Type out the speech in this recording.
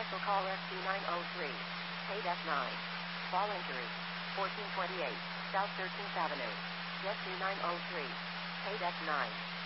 Cancel call SC903. Paid F9. Fall injury. 1428 South 13th Avenue. Jet 903. Paid F9.